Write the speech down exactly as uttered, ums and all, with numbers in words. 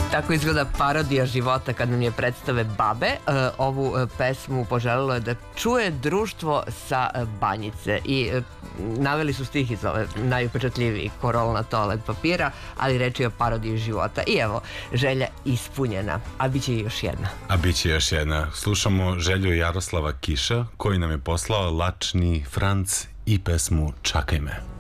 Tako izgleda parodija života kad nam je predstave Babe. E, ovu e, pesmu poželilo je da čuje društvo sa e, Banjice i e, naveli su stih iz ove najupečatljiviji korol na toalet papira, ali reč je o parodiji života. I evo, želja ispunjena, a bit će još jedna. A bit će još jedna. Slušamo želju Jaroslava Kiša koji nam je poslao Lačni Franc i pesmu Čakaj me.